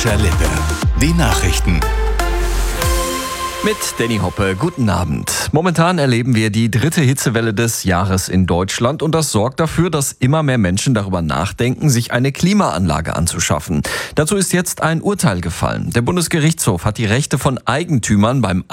Rheinischer Lippe. Die Nachrichten. Mit Danny Hoppe, guten Abend. Momentan erleben wir die 3. Hitzewelle des Jahres in Deutschland und das sorgt dafür, dass immer mehr Menschen darüber nachdenken, sich eine Klimaanlage anzuschaffen. Dazu ist jetzt ein Urteil gefallen. Der Bundesgerichtshof hat die Rechte von Eigentümern beim